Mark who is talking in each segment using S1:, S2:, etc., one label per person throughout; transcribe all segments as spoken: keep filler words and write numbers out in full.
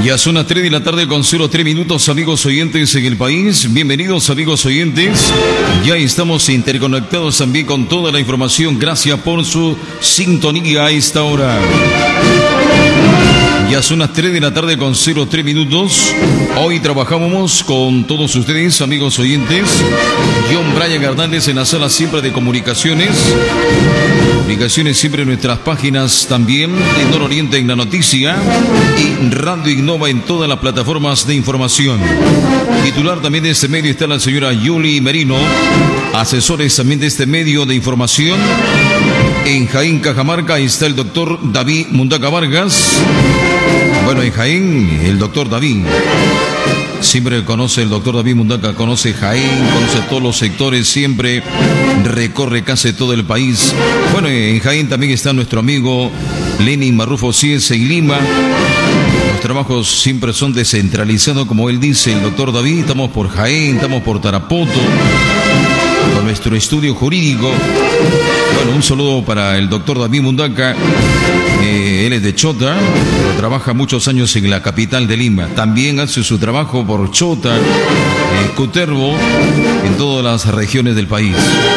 S1: Ya son las tres de la tarde con cero tres minutos, amigos oyentes en el país. Bienvenidos, amigos oyentes. Ya estamos interconectados también con toda la información. Gracias por su sintonía a esta hora. Ya son las tres de la tarde con cero tres minutos. Hoy trabajamos con todos ustedes, amigos oyentes. John Brian Hernández en la sala siempre de comunicaciones. Comunicaciones siempre en nuestras páginas también. En Nororiente en la noticia. Y Radio Innova en todas las plataformas de información. Titular también de este medio está la señora Yuli Merino. Asesores también de este medio de información. En Jaén, Cajamarca, está el doctor David Mundaca Vargas. Bueno, en Jaén, el doctor David. Siempre conoce el doctor David Mundaca, conoce Jaén, conoce todos los sectores, siempre recorre casi todo el país. Bueno, en Jaén también está nuestro amigo Lenin Marrufo Ciese en Lima. Los trabajos siempre son descentralizados, como él dice, el doctor David. Estamos por Jaén, estamos por Tarapoto, con nuestro estudio jurídico. Bueno, un saludo para el doctor David Mundaca. Eh, él es de Chota, pero trabaja muchos años en la capital de Lima. También hace su trabajo por Chota, eh, Cutervo, en todas las regiones del país.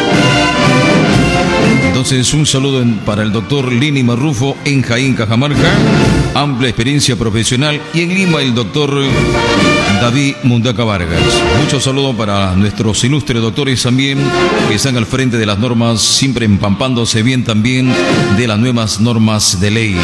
S1: Entonces, un saludo en, para el doctor Lini Marrufo en Jaén, Cajamarca. Amplia experiencia profesional. Y en Lima, el doctor David Mundaca Vargas. Muchos saludos para nuestros ilustres doctores también, que están al frente de las normas, siempre empampándose bien también de las nuevas normas de ley.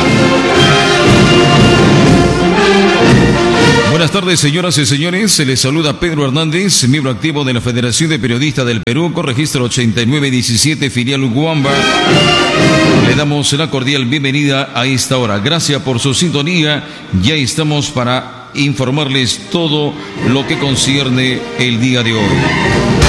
S1: Buenas tardes, señoras y señores. Se les saluda Pedro Hernández, miembro activo de la Federación de Periodistas del Perú, con registro ochenta y nueve diecisiete, filial Uguamba. Le damos la cordial bienvenida a esta hora. Gracias por su sintonía. Ya estamos para informarles todo lo que concierne el día de hoy.